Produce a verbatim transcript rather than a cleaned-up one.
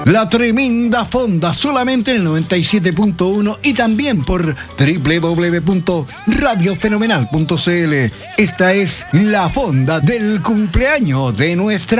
La tremenda fonda, solamente en el noventa y siete punto uno y también por doble u doble u doble u punto radio fenomenal punto c l. Esta es la fonda del cumpleaños de nuestra